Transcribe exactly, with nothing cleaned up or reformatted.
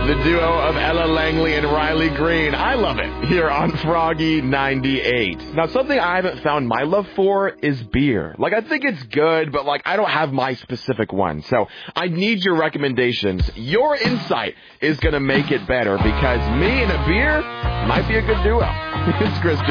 The duo of Ella Langley and Riley Green. I love it here on Froggy ninety-eight. Now, something I haven't found my love for is beer. Like, I think it's good, but, like, I don't have my specific one. So I need your recommendations. Your insight is going to make it better because me and a beer might be a good duo. It's Chris